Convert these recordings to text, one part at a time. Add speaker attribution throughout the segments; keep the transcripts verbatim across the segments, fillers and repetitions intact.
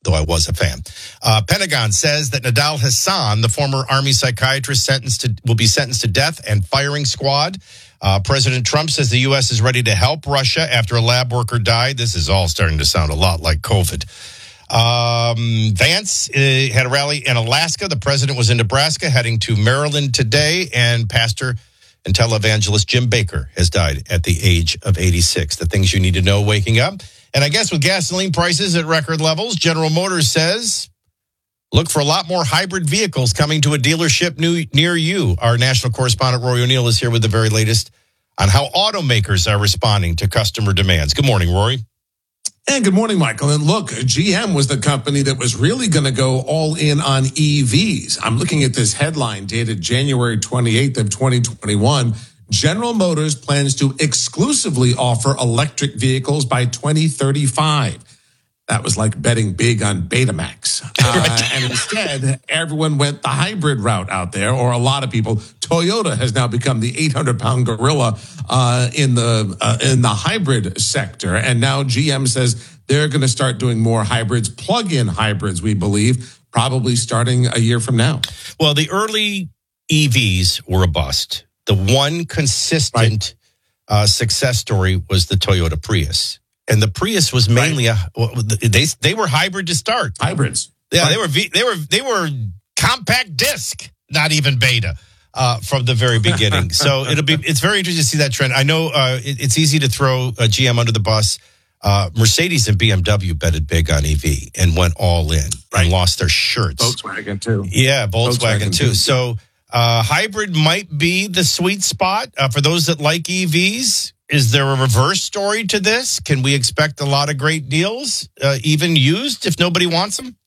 Speaker 1: though I was a fan. Uh, Pentagon says that Nidal Hassan, the former Army psychiatrist, sentenced to will be sentenced to death and firing squad. Uh, President Trump says the U S is ready to help Russia after a lab worker died. This is all starting to sound a lot like COVID. Um, Vance uh, had a rally in Alaska. The president was in Nebraska, heading to Maryland today. And pastor and televangelist Jim Baker has died at the age of eighty-six. The things you need to know waking up. And I guess with gasoline prices at record levels, General Motors says, look for a lot more hybrid vehicles coming to a dealership new, near you. Our national correspondent, Rory O'Neill, is here with the very latest on how automakers are responding to customer demands. Good morning, Rory.
Speaker 2: And good morning, Michael. And look, G M was the company that was really going to go all in on E Vs. I'm looking at this headline dated January twenty-eighth of twenty twenty-one. General Motors plans to exclusively offer electric vehicles by twenty thirty-five. That was like betting big on Betamax. Uh, and instead, everyone went the hybrid route out there, or a lot of people. Toyota has now become the eight hundred pound gorilla uh, in the uh, in the hybrid sector. And now G M says they're going to start doing more hybrids, plug-in hybrids, we believe, probably starting a year from now.
Speaker 1: Well, the early E Vs were a bust. The one consistent right. uh, success story was the Toyota Prius. And the Prius was mainly right. a they they were hybrid to start.
Speaker 2: Hybrids.
Speaker 1: Yeah,
Speaker 2: right.
Speaker 1: they were they were they were compact disc, not even beta, uh, from the very beginning. So it'll be it's very interesting to see that trend. I know uh, it, it's easy to throw a G M under the bus. Uh, Mercedes and B M W betted big on E V and went all in right. and lost their shirts.
Speaker 2: Volkswagen too.
Speaker 1: Yeah, Volkswagen, Volkswagen too. too. So uh, hybrid might be the sweet spot uh, for those that like E Vs. Is there a reverse story to this? Can we expect a lot of great deals, uh, even used, if nobody wants them?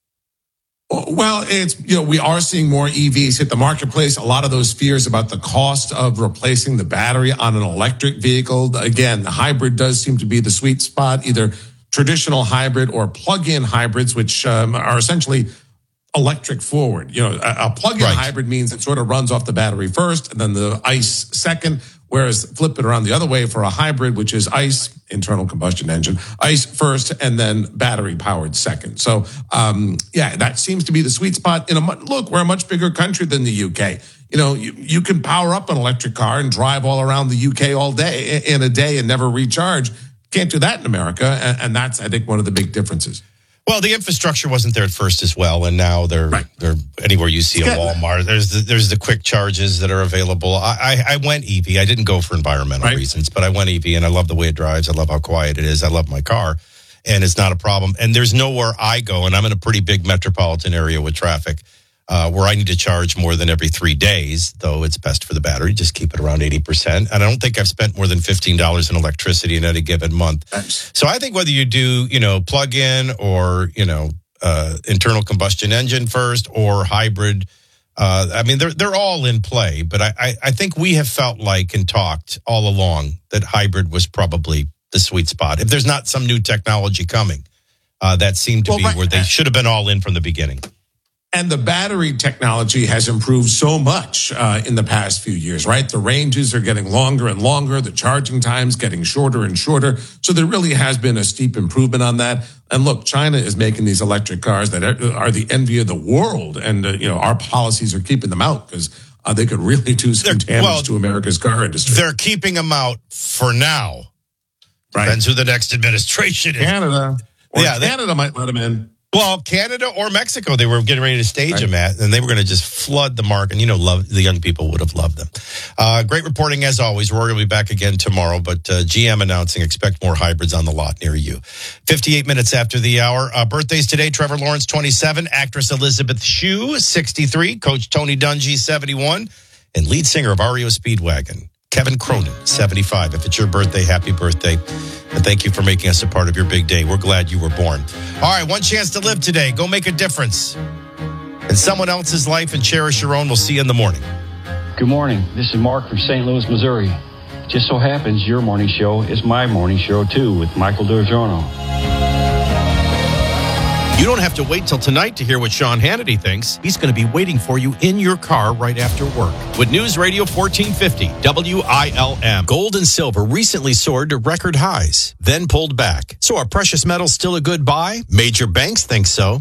Speaker 2: Well, it's, you know, we are seeing more E Vs hit the marketplace. A lot of those fears about the cost of replacing the battery on an electric vehicle. Again, the hybrid does seem to be the sweet spot, either traditional hybrid or plug-in hybrids, which um, are essentially electric forward. You know, a, a plug-in right. hybrid means it sort of runs off the battery first and then the ICE second. Whereas flip it around the other way for a hybrid, which is ICE, internal combustion engine, ICE first, and then battery powered second. So, um, yeah, that seems to be the sweet spot. In a look, we're a much bigger country than the U K. You know, you, you can power up an electric car and drive all around the U K all day in a day and never recharge. Can't do that in America, and, and that's, I think, one of the big differences.
Speaker 1: Well, the infrastructure wasn't there at first as well, and now they're right. they're anywhere you see a Walmart. There's the, there's the quick charges that are available. I, I I went E V. I didn't go for environmental right. reasons, but I went E V, and I love the way it drives. I love how quiet it is. I love my car, and it's not a problem. And there's nowhere I go, and I'm in a pretty big metropolitan area with traffic, uh, where I need to charge more than every three days, though it's best for the battery. Just keep it around eighty percent. And I don't think I've spent more than fifteen dollars in electricity in any given month. Nice. So I think whether you do, you know, plug-in or, you know, uh, internal combustion engine first or hybrid, uh, I mean, they're they're all in play. But I, I, I think we have felt like and talked all along that hybrid was probably the sweet spot. If there's not some new technology coming, uh, that seemed to well, be right. where they should have been all in from the beginning.
Speaker 2: And the battery technology has improved so much uh, in the past few years, right? The ranges are getting longer and longer. The charging times getting shorter and shorter. So there really has been a steep improvement on that. And look, China is making these electric cars that are the envy of the world. And, uh, you know, our policies are keeping them out because uh, they could really do some they're, damage well, to America's car industry.
Speaker 1: They're keeping them out for now. Right. Depends who the next administration is.
Speaker 2: Canada. Or
Speaker 1: yeah,
Speaker 2: Canada they, might let them in.
Speaker 1: Well, Canada or Mexico, they were getting ready to stage
Speaker 2: right.
Speaker 1: them at, and they were going to just flood the market. And, you know, love, the young people would have loved them. Uh, great reporting as always. Rory will be back again tomorrow, but uh, G M announcing expect more hybrids on the lot near you. fifty-eight minutes after the hour. Uh, birthdays today, Trevor Lawrence, twenty-seven, actress Elizabeth Shue, sixty-three, Coach Tony Dungy, seventy-one, and lead singer of R E O Speedwagon, Kevin Cronin, seventy-five. If it's your birthday, happy birthday. And thank you for making us a part of your big day. We're glad you were born. All right, one chance to live today. Go make a difference in someone else's life and cherish your own. We'll see you in the morning.
Speaker 3: Good morning. This is Mark from Saint Louis, Missouri. Just so happens your morning show is my morning show, too, with Michael DiGiorno.
Speaker 1: You don't have to wait till tonight to hear what Sean Hannity thinks. He's going to be waiting for you in your car right after work. With News Radio fourteen fifty, W I L M. Gold and silver recently soared to record highs, then pulled back. So are precious metals still a good buy? Major banks think so.